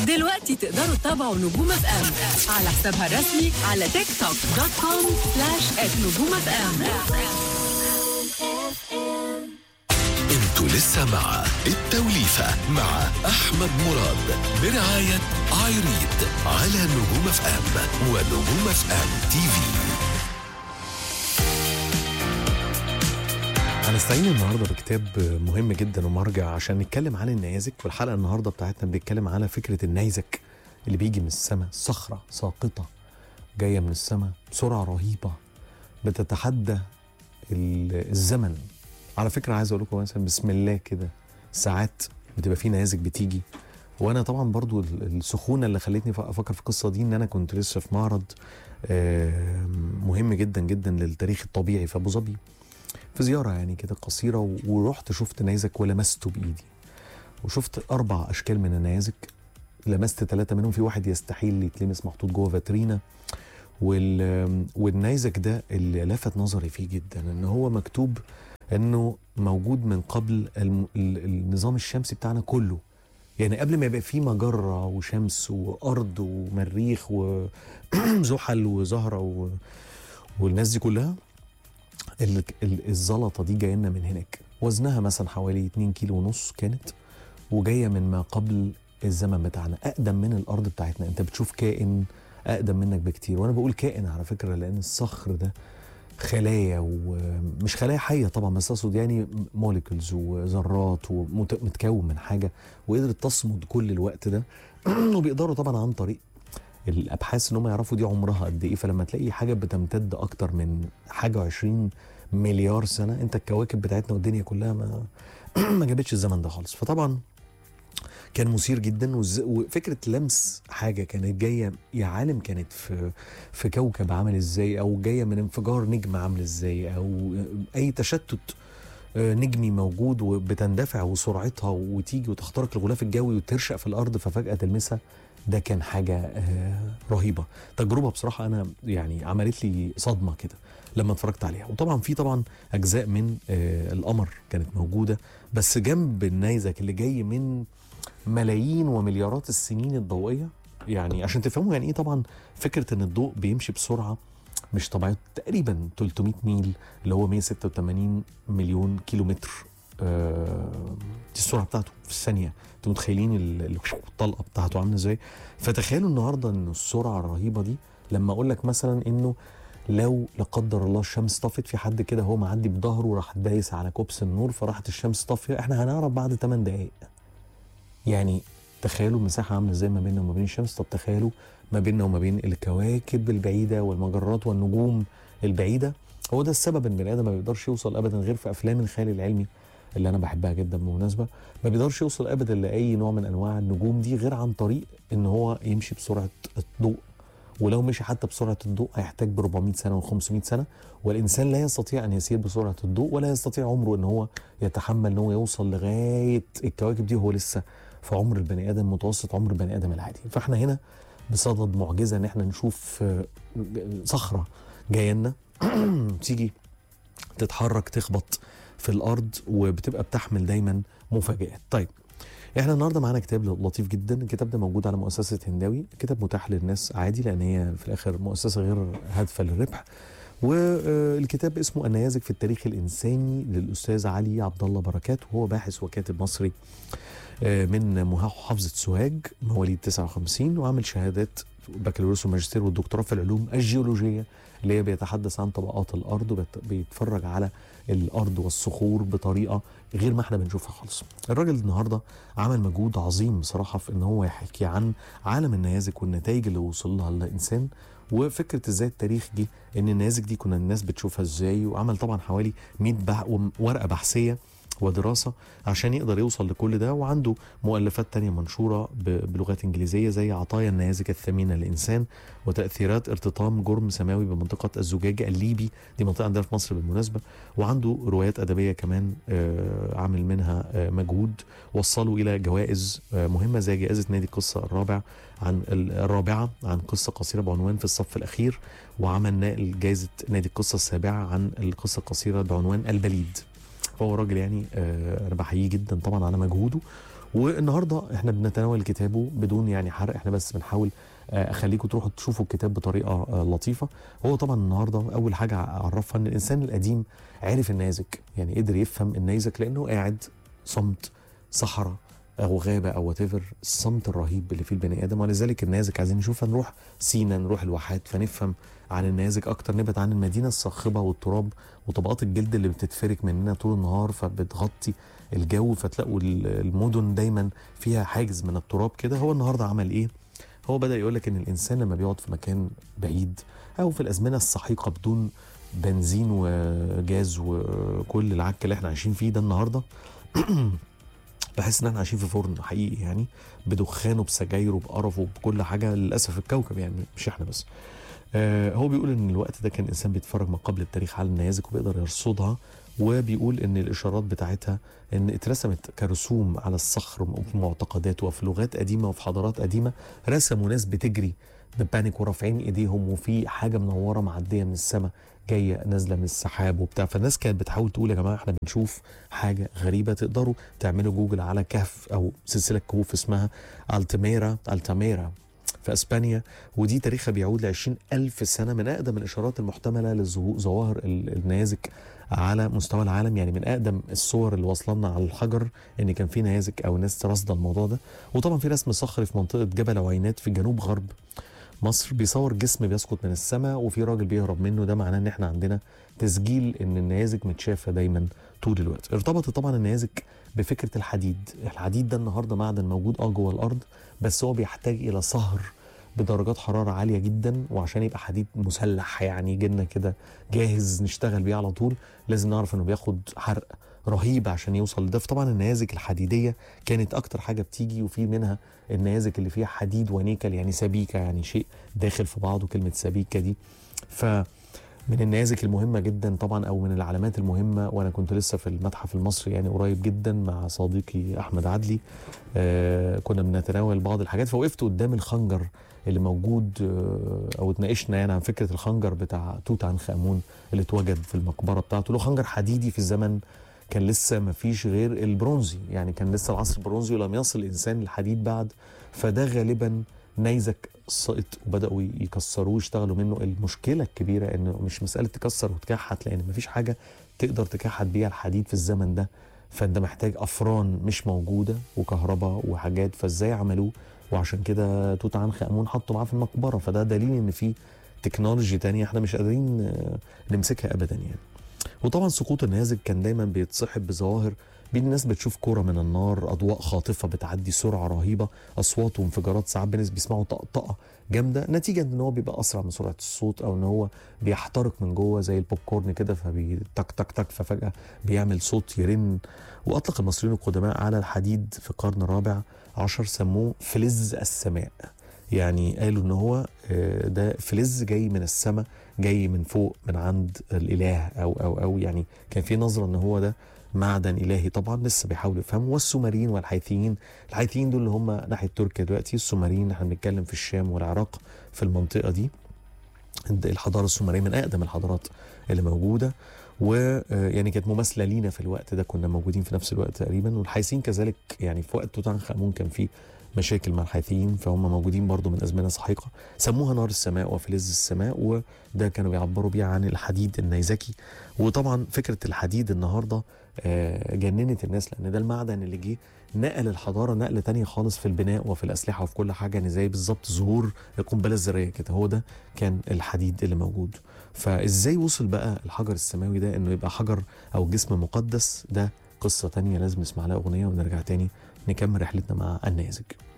دلوقتي تقدروا تتابعوا نجوم اف ام على حسابها الرسمي على tiktok.com/@نجوم اف ام. انتوا لسه مع التوليفة مع أحمد مراد برعاية عايريد على نجوم اف ام ونجوم اف ام تي في. هنستعين النهارده بكتاب مهم جدا ومرجع عشان نتكلم عن النيازك، والحلقه النهارده بتاعتنا بنتكلم على فكره النيزك اللي بيجي من السماء، صخره ساقطه جايه من السماء بسرعه رهيبه بتتحدى الزمن. على فكره عايز اقول لكم مثلا بسم الله كده ساعات بتبقى في نيازك بتيجي، وانا طبعا برضو السخونه اللي خلتني افكر في القصه دي ان انا كنت لسه في معرض مهم جدا جدا للتاريخ الطبيعي في ابو ظبي في زياره يعني كده قصيره، ورحت شفت نيزك ولمسته بايدي، وشفت 4 اشكال من النيازك، لمست 3 منهم، في واحد يستحيل يتلمس محطوط جوه فاترينا. والنيزك ده اللي لفت نظري فيه جدا ان هو مكتوب انه موجود من قبل النظام الشمسي بتاعنا كله، يعني قبل ما يبقى فيه مجره وشمس وارض ومريخ وزحل وزهره والناس دي كلها. الزلطه دي جايه لنا من هناك، وزنها مثلا حوالي 2 كيلو ونص كانت، وجايه من ما قبل الزمن بتاعنا، اقدم من الارض بتاعتنا. انت بتشوف كائن اقدم منك بكتير، وانا بقول كائن على فكره لان الصخر ده خلايا، ومش خلايا حيه طبعا بس اقصد يعني موليكولز وذرات ومتكون من حاجه، وقدرت تصمد كل الوقت ده. وبيقدروا طبعا عن طريق الابحاث ان هم يعرفوا دي عمرها قد ايه. فلما تلاقي حاجه بتمتد اكتر من حاجه 20 مليار سنه، انت الكواكب بتاعتنا والدنيا كلها ما جابتش الزمن ده خالص. فطبعا كان مثير جدا، وفكره لمس حاجه كانت جايه يا عالم كانت في كوكب عامل ازاي، او جايه من انفجار نجم عامل ازاي، او اي تشتت نجمي موجود وبتندفع وسرعتها وتيجي وتخترق الغلاف الجوي وترشق في الارض ففجاه تلمسها. ده كان حاجه رهيبه، تجربه بصراحه انا يعني عملت لي صدمه كده لما اتفرجت عليها. وطبعا في طبعا اجزاء من القمر كانت موجوده، بس جنب النيزك اللي جاي من ملايين ومليارات السنين الضوئيه. يعني عشان تفهموا يعني ايه طبعا فكره ان الضوء بيمشي بسرعه مش طبيعيه، تقريبا 300 ميل اللي هو 186 مليون كيلو متر. دي السرعه بتاعته في الثانيه. انتوا متخيلين الطلقه بتاعته عامله ازاي؟ فتخيلوا النهارده ان السرعه الرهيبه دي، لما اقول لك مثلا انه لو لا قدر الله الشمس طفت، في حد كده هو معدي بظهره راح دايس على كوبس النور فراحت الشمس طافيه، احنا هنعرف بعد 8 دقائق. يعني تخيلوا المساحه عامله ازاي ما بيننا وما بين الشمس. طب تخيلوا ما بيننا وما بين الكواكب البعيده والمجرات والنجوم البعيده. هو ده السبب ان البني ادم ما بيقدرش يوصل ابدا غير في افلام الخيال العلمي اللي انا بحبها جدا بالمناسبه، ما بيقدرش يوصل ابدا لاي نوع من انواع النجوم دي غير عن طريق ان هو يمشي بسرعه الضوء. ولو مشي حتى بسرعه الضوء هيحتاج ب 400 سنه و500 سنه، والانسان لا يستطيع ان يسير بسرعه الضوء، ولا يستطيع عمره ان هو يتحمل ان هو يوصل لغايه الكواكب دي، وهو لسه في عمر البني ادم متوسط عمر البني ادم العادي. فاحنا هنا بصدد معجزه ان احنا نشوف صخره جايه لنا تيجي تتحرك تخبط في الارض، وبتبقى بتحمل دايما مفاجآت. طيب احنا النهارده معانا كتاب لطيف جدا، الكتاب ده موجود على مؤسسه هنداوي، كتاب متاح للناس عادي لان هي في الاخر مؤسسه غير هادفه للربح. والكتاب اسمه النيازك في التاريخ الانساني للاستاذ علي عبد الله بركات، وهو باحث وكاتب مصري من محافظه سوهاج، مواليد 59، وعامل شهادات بكالوريوس وماجستير والدكتوراه في العلوم الجيولوجيه اللي هي بيتحدث عن طبقات الارض، وبيتفرج على الارض والصخور بطريقه غير ما احنا بنشوفها خالص. الراجل النهارده عمل مجهود عظيم بصراحه في ان هو يحكي عن عالم النيازك والنتائج اللي وصل لها الانسان، وفكره ازاي التاريخ جه ان النيازك دي كنا الناس بتشوفها ازاي. وعمل طبعا حوالي 100 ورقه بحثيه ودراسة عشان يقدر يوصل لكل ده. وعنده مؤلفات تانية منشورة بلغات إنجليزية زي عطايا النيازك الثمينة للإنسان، وتأثيرات ارتطام جرم سماوي بمنطقة الزجاجة الليبي، دي منطقة عندنا في مصر بالمناسبة. وعنده روايات أدبية كمان عامل منها مجهود وصلوا إلى جوائز مهمة زي جائزة نادي القصة الرابعة عن قصة قصيرة بعنوان في الصف الأخير، وعمل جائزة نادي القصة السابعة عن القصة القصيرة بعنوان البليد. فهو راجل يعني انا بحييه جدا طبعا على مجهوده. والنهارده احنا بنتناول كتابه بدون يعني حرق، احنا بس بنحاول اخليكم تروحوا تشوفوا الكتاب بطريقه لطيفه. هو طبعا النهارده اول حاجه اعرفها ان الانسان القديم عرف النيزك، يعني قدر يفهم النيزك لانه قاعد صمت، صحراء او غابه او وات ايفر، الصمت الرهيب اللي فيه البني ادم. ولذلك النيزك عايزين نشوفها، نروح سينا، نروح الواحات فنفهم عن النيزك اكتر، نبعد عن المدينه الصاخبه والتراب وطبقات الجلد اللي بتتفرك مننا طول النهار فبتغطي الجو، فتلاقوا المدن دايما فيها حاجز من التراب كده. هو النهارده عمل ايه؟ هو بدأ يقول لك ان الانسان لما بيقعد في مكان بعيد او في الازمنه السحيقه بدون بنزين وجاز وكل العك اللي احنا عايشين فيه ده النهارده بحس ان احنا عايشين في فرن حقيقي، يعني بدخانه بسجايره بقرفه بكل حاجه. للاسف الكوكب يعني مش احنا بس. هو بيقول ان الوقت ده كان الانسان بيتفرج ما قبل التاريخ على النيازك وبيقدر يرصدها، وبيقول ان الاشارات بتاعتها ان اترسمت كرسوم على الصخر وفي معتقدات وفي لغات قديمه وفي حضارات قديمه. رسموا ناس بتجري ببانيك ورافعين ايديهم وفي حاجه منوره معديه من السماء جايه نازله من السحاب وبتاع. فالناس كانت بتحاول تقول يا جماعه احنا بنشوف حاجه غريبه. تقدروا تعملوا جوجل على كهف او سلسله كهوف اسمها التاميرا في اسبانيا، ودي تاريخها بيعود ل20,000 سنه، من اقدم الاشارات المحتمله لظواهر النيازك على مستوى العالم. يعني من اقدم الصور اللي وصلنا على الحجر ان كان في نيازك او ناس راصده الموضوع ده. وطبعا في رسم صخري في منطقه جبل عوينات في جنوب غرب مصر بيصور جسم بيسقط من السماء وفي راجل بيهرب منه. ده معناه ان احنا عندنا تسجيل ان النيازك متشافه دايما طول الوقت. ارتبطت طبعا النيازك بفكره الحديد. الحديد ده النهارده معدن موجود جوه الارض، بس هو بيحتاج الى صهر بدرجات حراره عاليه جدا، وعشان يبقى حديد مسلح يعني يجينا كده جاهز نشتغل بيه على طول لازم نعرف انه بياخد حرق رهيب عشان يوصل لده. فطبعا النيازك الحديديه كانت اكتر حاجه بتيجي، وفي منها النيازك اللي فيها حديد ونيكل يعني سبيكه، يعني شيء داخل في بعضه كلمه سبيكه دي. فمن النيازك المهمه جدا طبعا او من العلامات المهمه، وانا كنت لسه في المتحف المصري يعني قريب جدا مع صديقي احمد عدلي، كنا بنتناول بعض الحاجات، فوقفت قدام الخنجر اللي موجود او اتناقشنا يعني عن فكره الخنجر بتاع توت عنخ امون اللي اتوجد في المقبره بتاعته. له خنجر حديدي في الزمن كان لسه ما فيش غير البرونزي، يعني كان لسه العصر البرونزي ولم يصل الانسان للحديد بعد. فده غالبا نيزك سقط وبداوا يكسروه ويشتغلوا منه. المشكله الكبيره انه مش مساله تكسر وتكحت، لان ما فيش حاجه تقدر تكحت بيها الحديد في الزمن ده، فانت محتاج افران مش موجوده وكهرباء وحاجات. فازاي عملوه؟ وعشان كده توت عنخ امون حطوا معاه في المقبره. فده دليل ان في تكنولوجي تانية احنا مش قادرين نمسكها ابدا يعني. وطبعا سقوط النيازك كان دايما بيتصحب بظواهر بين الناس بتشوف كرة من النار، اضواء خاطفه بتعدي سرعه رهيبه، اصوات وانفجارات، ساعات الناس بيسمعوا طقطقه جامده نتيجه ان هو بيبقى اسرع من سرعه الصوت او ان هو بيحترق من جوه زي البوب كورن كده فبيتك تك تك ففجاه بيعمل صوت يرن. واطلق المصريين القدماء على الحديد في القرن ال14 سموه فلز السماء. يعني قالوا ان هو ده فلز جاي من السماء، جاي من فوق من عند الاله او يعني كان في نظره ان هو ده معدن الهي. طبعا لسه بيحاولوا يفهموا. والسومريين والحيثيين، الحيثيين دول اللي هم ناحيه تركيا دلوقتي، السومريين احنا بنتكلم في الشام والعراق في المنطقه دي. الحضاره السومريه من اقدم الحضارات اللي موجوده، ويعني كانت مماثله لينا في الوقت ده، كنا موجودين في نفس الوقت تقريبا. والحيثيين كذلك، يعني في وقت توت عنخ امون كان في مشاكل مع الحيثيين، فهم موجودين برضو من ازمنه سحيقه. سموها نار السماء وفلز السماء، وده كانوا بيعبروا بيه عن الحديد النيزكي. وطبعا فكره الحديد النهارده جننت الناس، لان ده المعدن اللي جه نقل الحضاره نقله تانية خالص في البناء وفي الاسلحه وفي كل حاجه، يعني زي بالظبط ظهور القنبله الذريه كده، هو ده كان الحديد اللي موجود. فازاي وصل بقى الحجر السماوي ده انه يبقى حجر او جسم مقدس؟ ده قصه تانية لازم نسمع لها اغنيه ونرجع تاني نكمل رحلتنا مع النيازك.